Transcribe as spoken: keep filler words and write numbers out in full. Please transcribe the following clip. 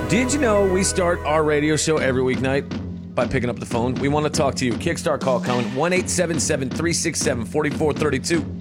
Did you know we start our radio show every weeknight by picking up the phone? We want to talk to you. Kickstart call coming, one eight seven seven, three six seven, four four three two.